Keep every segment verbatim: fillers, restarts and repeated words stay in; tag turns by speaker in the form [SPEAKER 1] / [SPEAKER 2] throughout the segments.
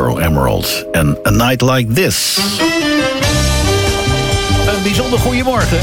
[SPEAKER 1] Daryl Emerald en A Night Like This. Een bijzonder goeiemorgen.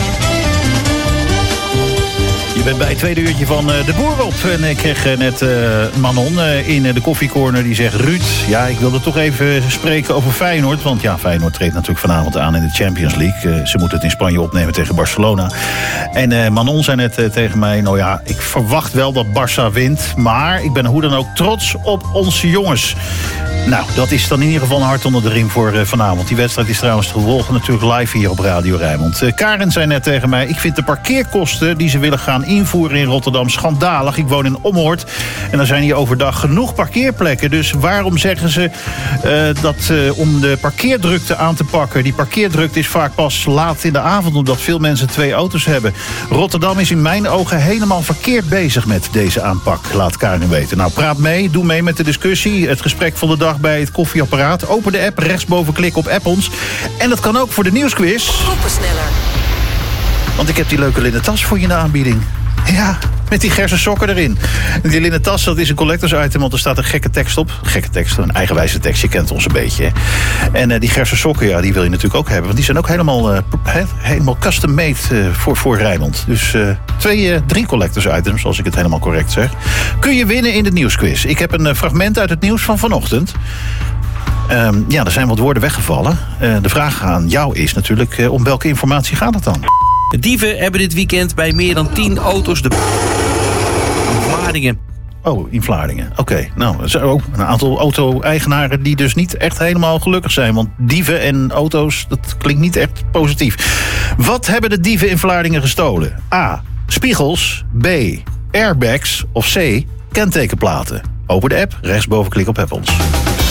[SPEAKER 1] Je bent bij het tweede uurtje van De Boer op. En ik kreeg net uh, Manon uh, in de koffiecorner die zegt... Ruud, ja, ik wilde toch even spreken over Feyenoord. Want ja, Feyenoord treedt natuurlijk vanavond aan in de Champions League. Uh, ze moeten het in Spanje opnemen tegen Barcelona. En uh, Manon zei net uh, tegen mij... nou ja, ik verwacht wel dat Barça wint. Maar ik ben hoe dan ook trots op onze jongens. Nou, dat is dan in ieder geval een hart onder de riem voor uh, vanavond. Die wedstrijd is trouwens te volgen natuurlijk live hier op Radio Rijnmond. Uh, Karen zei net tegen mij... ik vind de parkeerkosten die ze willen gaan invoeren in Rotterdam schandalig. Ik woon in Ommoord en er zijn hier overdag genoeg parkeerplekken. Dus waarom zeggen ze uh, dat uh, om de parkeerdrukte aan te pakken... die parkeerdrukte is vaak pas laat in de avond... omdat veel mensen twee auto's hebben. Rotterdam is in mijn ogen helemaal verkeerd bezig met deze aanpak. Laat Karen weten. Nou, praat mee, doe mee met de discussie. Het gesprek van de dag bij het koffieapparaat. Open de app, rechtsboven klik op app ons. En dat kan ook voor de nieuwsquiz.
[SPEAKER 2] Groepensneller.
[SPEAKER 1] Want ik heb die leuke linnen tas voor je in de aanbieding. Ja, met die gersen sokken erin. En die linnen tas, dat is een collectors item, want er staat een gekke tekst op. Gekke tekst, een eigenwijze tekst, je kent ons een beetje. Hè? En uh, die gersen sokken, ja, die wil je natuurlijk ook hebben. Want die zijn ook helemaal, uh, he, helemaal custom made uh, voor, voor Rijnmond. Dus uh, twee, uh, drie collectors items, als ik het helemaal correct zeg. Kun je winnen in de nieuwsquiz. Ik heb een uh, fragment uit het nieuws van vanochtend. Um, ja, er zijn wat woorden weggevallen. Uh, de vraag aan jou is natuurlijk, uh, om welke informatie gaat het dan?
[SPEAKER 3] De dieven hebben dit weekend bij meer dan tien auto's de Vlaardingen.
[SPEAKER 1] Oh, in Vlaardingen. Oké, okay. Nou, er zijn ook een aantal auto-eigenaren die dus niet echt helemaal gelukkig zijn. Want dieven en auto's, dat klinkt niet echt positief. Wat hebben de dieven in Vlaardingen gestolen? A. Spiegels. B. Airbags. Of C. Kentekenplaten. Open de app, rechtsboven klik op app ons.